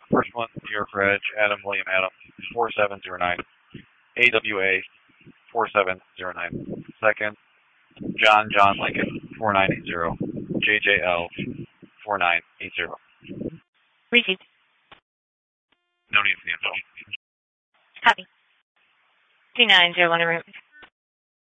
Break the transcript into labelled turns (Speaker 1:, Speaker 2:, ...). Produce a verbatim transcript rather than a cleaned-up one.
Speaker 1: First one, New York Reg, Adam William Adam, four seven zero nine. A W A, four seven zero nine. Second, John John Lincoln, four nine eight zero. J J L, four nine eight zero.
Speaker 2: Received.
Speaker 1: No need for the info.
Speaker 2: Copy. two nine zero one en route.